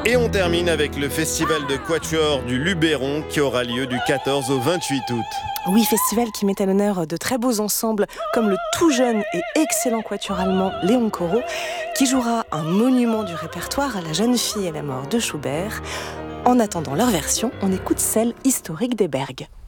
Et on termine avec le festival de quatuor du Luberon qui aura lieu du 14 au 28 août. Oui, festival qui met à l'honneur de très beaux ensembles comme le tout jeune et excellent quatuor allemand Léon Corot qui jouera un monument du répertoire à La jeune fille et la mort de Schubert. En attendant leur version, on écoute celle historique des Bergues.